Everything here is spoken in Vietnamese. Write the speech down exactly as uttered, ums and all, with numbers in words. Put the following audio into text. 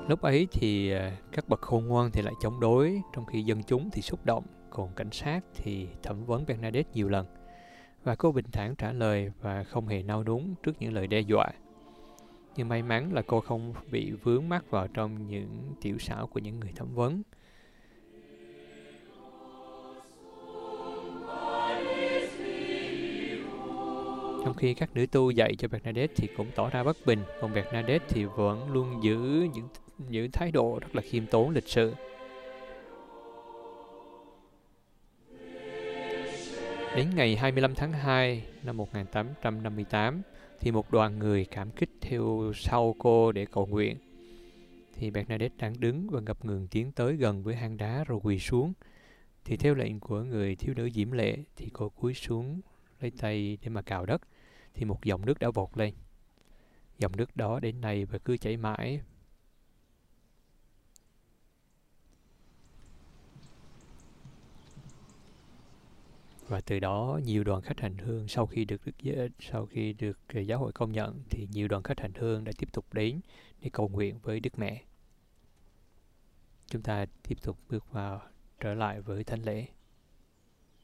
Lúc ấy thì à, các bậc khôn ngoan thì lại chống đối, trong khi dân chúng thì xúc động, còn cảnh sát thì thẩm vấn Bernadette nhiều lần. Và cô bình thản trả lời và không hề nao núng trước những lời đe dọa. Nhưng may mắn là cô không bị vướng mắc vào trong những tiểu xảo của những người thẩm vấn. Trong khi các nữ tu dạy cho Bernadette thì cũng tỏ ra bất bình, còn Bernadette thì vẫn luôn giữ những những thái độ rất là khiêm tốn, lịch sự. Đến ngày hai mươi lăm tháng hai năm một nghìn tám trăm năm mươi tám thì một đoàn người cảm kích theo sau cô để cầu nguyện. Thì Bernadette đang đứng và ngập ngừng tiến tới gần với hang đá rồi quỳ xuống. Thì theo lệnh của người thiếu nữ diễm lệ thì cô cúi xuống lấy tay để mà cào đất. Thì một dòng nước đã vọt lên. Dòng nước đó đến nay và cứ chảy mãi. Và từ đó nhiều đoàn khách hành hương sau khi được, được sau khi được giáo hội công nhận thì nhiều đoàn khách hành hương đã tiếp tục đến để cầu nguyện với Đức Mẹ. Chúng ta tiếp tục bước vào trở lại với thánh lễ.